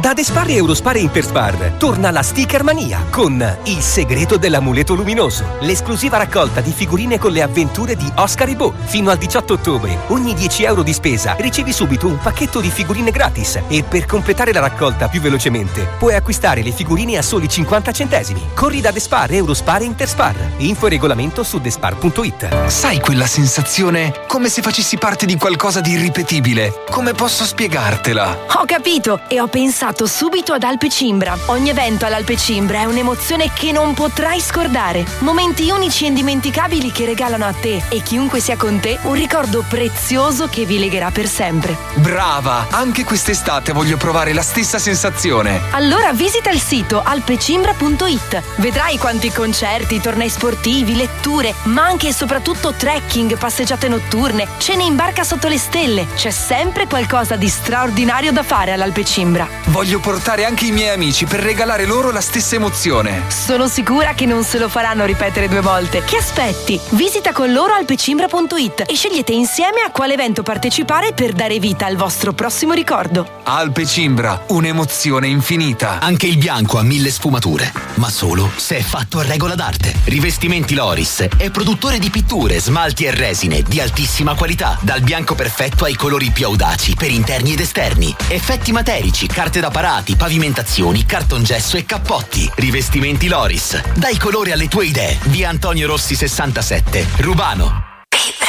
Da Despar e Eurospar e Interspar torna la Sticker Mania con Il segreto dell'amuleto luminoso, l'esclusiva raccolta di figurine con le avventure di Oscar e Bo. Fino al 18 ottobre, ogni 10 euro di spesa ricevi subito un pacchetto di figurine gratis e per completare la raccolta più velocemente puoi acquistare le figurine a soli 50 centesimi. Corri da Despar, Eurospar e Interspar. Info e regolamento su despar.it. Sai quella sensazione? Come se facessi parte di qualcosa di irripetibile. Come posso spiegartela? Ho capito e ho pensato subito ad Alpecimbra. Ogni evento all'Alpecimbra è un'emozione che non potrai scordare. Momenti unici e indimenticabili che regalano a te e chiunque sia con te un ricordo prezioso che vi legherà per sempre. Brava! Anche quest'estate voglio provare la stessa sensazione. Allora visita il sito alpecimbra.it. Vedrai quanti concerti, tornei sportivi, letture, ma anche e soprattutto trekking, passeggiate notturne, cene in barca sotto le stelle. C'è sempre qualcosa di straordinario da fare all'Alpecimbra. Voglio portare anche i miei amici per regalare loro la stessa emozione. Sono sicura che non se lo faranno ripetere 2 volte. Che aspetti? Visita con loro alpecimbra.it e scegliete insieme a quale evento partecipare per dare vita al vostro prossimo ricordo. Alpecimbra, un'emozione infinita. Anche il bianco ha 1000 sfumature, ma solo se è fatto a regola d'arte. Rivestimenti Loris è produttore di pitture, smalti e resine di altissima qualità, dal bianco perfetto ai colori più audaci per interni ed esterni. Effetti materici, carte da parati, pavimentazioni, cartongesso e cappotti. Rivestimenti Loris. Dai colore alle tue idee. Via Antonio Rossi 67, Rubano.